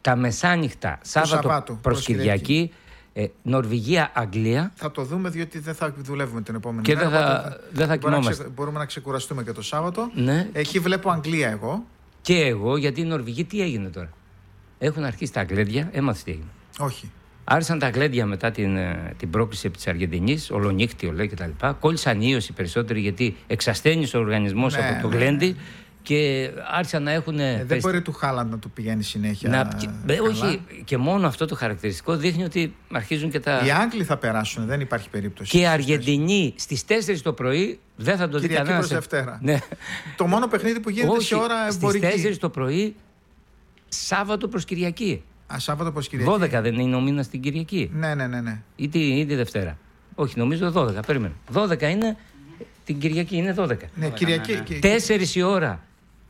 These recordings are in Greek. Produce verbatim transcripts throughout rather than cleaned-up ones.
τα μεσάνυχτα, Σάββατο προς Κυριακή, ε, Νορβηγία-Αγγλία. Θα το δούμε, διότι δεν θα δουλεύουμε την επόμενη και μέρα. Και δεν θα, δεν θα κοιμόμαστε. Να ξε, μπορούμε να ξεκουραστούμε και το Σάββατο. Ναι. Εκεί βλέπω Αγγλία εγώ. Και εγώ, γιατί οι Νορβηγοί τι έγινε τώρα. Έχουν αρχίσει τα γλέντια, έμαθες τι έγινε. Όχι. Άρχισαν τα γλέντια μετά την, την πρόκληση από τη Αργεντινή, ολονύχτιο λέει κτλ. Κόλλησαν ίωση περισσότεροι γιατί εξασθένησε ο οργανισμός ναι, από το ναι, γλέντι ναι. και άρχισαν να έχουν. Ε, δεν μπορεί του Χάλαντ να του πηγαίνει συνέχεια. Να, και, όχι, και μόνο αυτό το χαρακτηριστικό δείχνει ότι αρχίζουν και τα. Οι Άγγλοι θα περάσουν, δεν υπάρχει περίπτωση. Και οι Αργεντινοί στις τέσσερις το πρωί δεν θα το δει κανένας. Κυριακή προς Δευτέρα. Ναι. Το μόνο παιχνίδι που γίνεται όχι, σε ώρα εμπορική. Στις τέσσερις το πρωί, Σάββατο προς Κυριακή. Α, Σάββατο προς Κυριακή. δώδεκα δεν είναι ο μήνας την Κυριακή. Ναι, ναι, ναι. ναι. Ή, τη, ή τη Δευτέρα. Όχι, νομίζω δώδεκα. Περίμενε. δώδεκα είναι την Κυριακή, είναι δώδεκα. Ναι, Κυριακή. Ναι, ναι. τέσσερις η ώρα.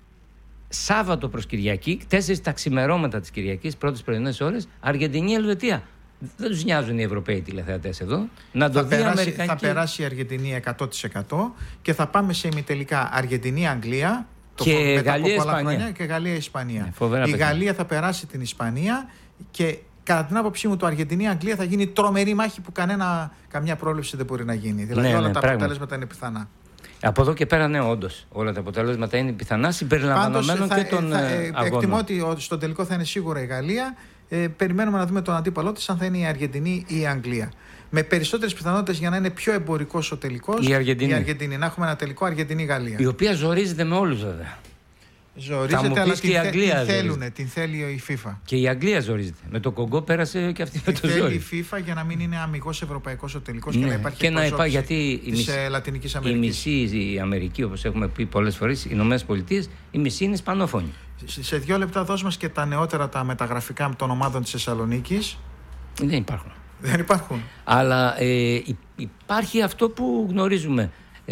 Σάββατο προς Κυριακή, τέσσερις τα ξημερώματα της Κυριακής, πρώτες πρωινές ώρες, Αργεντινή, Ελβετία. Δεν τους νοιάζουν οι Ευρωπαίοι τηλεθεατές εδώ. Να το θα δει περάσει, Αμερικανική. Θα περάσει η Αργεντινή εκατό τοις εκατό και θα πάμε σε ημιτελικά Αργεντινή-Αγγλία. Και Γαλλία-Ισπανία. Και Γαλλία-Ισπανία. Ναι, η Γαλλία θα περάσει την Ισπανία και κατά την άποψή μου το Αργεντινή-Αγγλία θα γίνει τρομερή μάχη που κανένα, καμιά πρόληψη δεν μπορεί να γίνει. Δηλαδή ναι, όλα ναι, τα πράγμα. αποτελέσματα είναι πιθανά. Από εδώ και πέρα, ναι, όντως. Όλα τα αποτελέσματα είναι πιθανά συμπεριλαμβανομένων και των θα, ε, αγώνων. Εκτιμώ ότι στο τελικό θα είναι σίγουρα η Γαλλία. Ε, περιμένουμε να δούμε τον αντίπαλό της, αν θα είναι η Αργεντινή ή η Αγγλία. Με περισσότερες πιθανότητες για να είναι πιο εμπορικός ο τελικός. Η Αργεντινή. Η Αργεντινή. Να έχουμε ένα τελικό Αργεντινή-Γαλλία. Η οποία ζορίζεται με όλους βέβαια. Ζορίζεται, αλλά την, Αγγλία την θέλουν, την θέλει η FIFA. Και η Αγγλία ζορίζεται. Με το Κογκό πέρασε και αυτή με το ζόρι. Θέλει η FIFA για να μην είναι αμιγώς ευρωπαϊκός ο τελικός ναι, και να υπάρχει και να υπάρχει γιατί της μισή, Λατινικής Αμερικής. Η μισή η Αμερική, όπως έχουμε πει πολλές φορές, οι Ηνωμένες Πολιτείες, η μισή είναι ισπανόφωνη. Σε δύο λεπτά δώσ' μας και τα νεότερα τα μεταγραφικά των ομάδων της Θεσσαλονίκης. Δεν υπάρχουν. Δεν υπάρχουν. Αλλά ε, υπάρχει αυτό που γνωρίζουμε.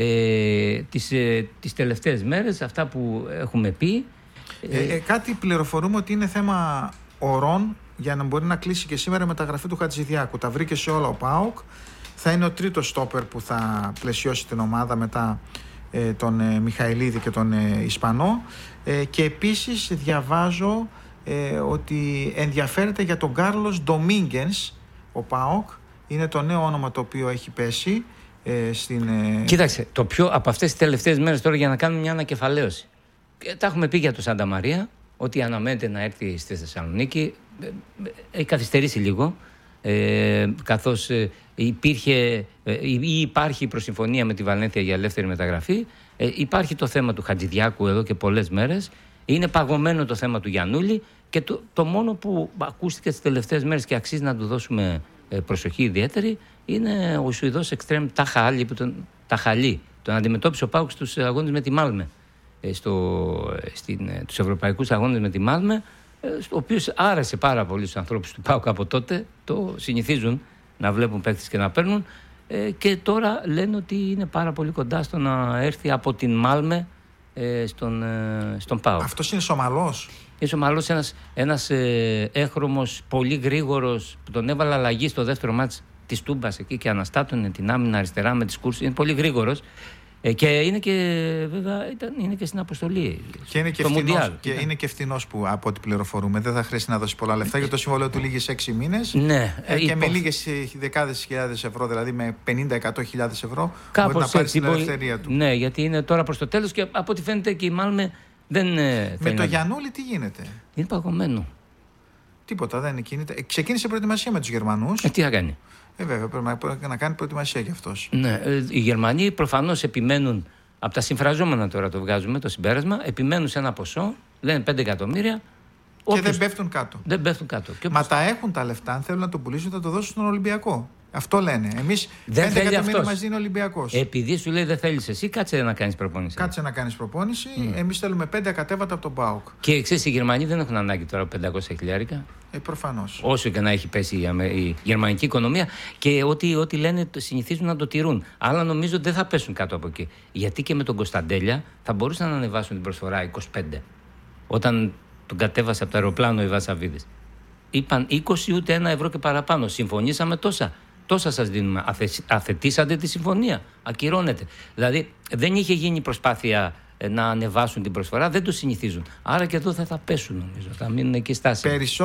Ε, τις, ε, τις τελευταίες μέρες, αυτά που έχουμε πει. Ε, ε, κάτι πληροφορούμε ότι είναι θέμα ωρών για να μπορεί να κλείσει και σήμερα η μεταγραφή του Χατζηδιάκου. Τα βρήκε σε όλα ο ΠΑΟΚ. Θα είναι ο τρίτος στόπερ που θα πλαισιώσει την ομάδα μετά ε, τον ε, Μιχαηλίδη και τον ε, Ισπανό. Ε, και επίσης διαβάζω ε, ότι ενδιαφέρεται για τον Κάρλος Ντομίνγκενς ο ΠΑΟΚ. Είναι το νέο όνομα το οποίο έχει πέσει. Ε, στην, ε... Κοίταξε, το πιο από αυτές τις τελευταίες μέρες τώρα για να κάνουμε μια ανακεφαλαίωση. Ε, τα έχουμε πει για τον Σάντα Μαρία, ότι αναμένεται να έρθει στη Θεσσαλονίκη. Ε, έχει καθυστερήσει λίγο, ε, καθώς ε, υπήρχε ε, ή υπάρχει προσυμφωνία με τη Βαλένθια για ελεύθερη μεταγραφή. Ε, υπάρχει το θέμα του Χατζηδιάκου εδώ και πολλές μέρες. Είναι παγωμένο το θέμα του Γιαννούλη και το, το μόνο που ακούστηκε τις τελευταίες μέρες και αξίζει να του δώσουμε προσοχή ιδιαίτερη είναι ο Σουηδός εξτρέμ Ταχαλή, που τον, Ταχαλή, τον αντιμετώπισε ο ΠΑΟΚ στους αγώνες με τη Μάλμε, στο, στην, τους ευρωπαϊκούς αγώνες με τη Μάλμε, ο οποίος άρεσε πάρα πολύ στους ανθρώπους του ΠΑΟΚ από τότε, το συνηθίζουν να βλέπουν παίκτες και να παίρνουν και τώρα λένε ότι είναι πάρα πολύ κοντά στο να έρθει από την Μάλμε στον, στον ΠΑΟΚ. Αυτός είναι Σομαλός. Είναι Σομαλός, ένας, ένας ε, έχρωμος, πολύ γρήγορος, που τον έβαλα αλλαγή στο δεύτερο μάτς της Τούμπας εκεί και αναστάτωνε την άμυνα αριστερά με τις κούρσεις. Είναι πολύ γρήγορος ε, και είναι και βέβαια ήταν, είναι και στην αποστολή. Και είναι και ευθυνός, και είναι και ευθυνός που από ό,τι πληροφορούμε δεν θα χρειαστεί να δώσει πολλά λεφτά, γιατί το συμβόλαιο του λύγει σε έξι μήνες. Ναι, ε, και υπό... με λίγες δεκάδες χιλιάδες ευρώ, δηλαδή με πενήντα με εκατό χιλιάδες ευρώ, κάπως μπορεί να πάρει έτσι, την ελευθερία του. Ναι, γιατί είναι τώρα προς το τέλος και από ό,τι φαίνεται και η Μάλμε δεν. Με το Γιαννούλη τι γίνεται? Είναι παγωμένο. Τίποτα, δεν κινείται. Ε, ξεκίνησε προετοιμασία με τους Γερμανούς. Ε, τι θα κάνει? Ε, βέβαια, πρέπει να, να κάνει προετοιμασία κι αυτός. Ναι, ε, οι Γερμανοί προφανώς επιμένουν, από τα συμφραζόμενα τώρα το βγάζουμε το συμπέρασμα, επιμένουν σε ένα ποσό, λένε πέντε εκατομμύρια. Και όποιος... δεν πέφτουν κάτω. Δεν πέφτουν κάτω. Και Μα όποιος... τα έχουν τα λεφτά, αν θέλουν να το πουλήσουν θα το δώσουν στον Ολυμπιακό. Αυτό λένε. Εμείς πέντε εκατομμύρια μας δίνει ο Ολυμπιακός. Επειδή σου λέει δεν θέλεις εσύ, κάτσε να κάνεις προπόνηση. Κάτσε να κάνεις προπόνηση. Mm. Εμείς θέλουμε πέντε ακατέβατα από τον ΠΑΟΚ. Και ξέρεις, οι Γερμανοί δεν έχουν ανάγκη τώρα πεντακόσια χιλιάρικα. Ε, προφανώς. Όσο και να έχει πέσει η, η γερμανική οικονομία και ό,τι, ό,τι λένε συνηθίζουν να το τηρούν. Αλλά νομίζω δεν θα πέσουν κάτω από εκεί. Γιατί και με τον Κωνσταντέλια θα μπορούσαν να ανεβάσουν την προσφορά είκοσι πέντε. Όταν τον κατέβασε από το αεροπλάνο η Βασαβίδης. Είπαν είκοσι ούτε ένα ευρώ και παραπάνω. Συμφωνήσαμε τόσα. Τόσα σας δίνουμε. Αθε, αθετήσατε τη συμφωνία. Ακυρώνεται. Δηλαδή δεν είχε γίνει προσπάθεια να ανεβάσουν την προσφορά. Δεν το συνηθίζουν. Άρα και εδώ θα, θα πέσουν νομίζω. Θα μείνουν εκεί στάσιμοι.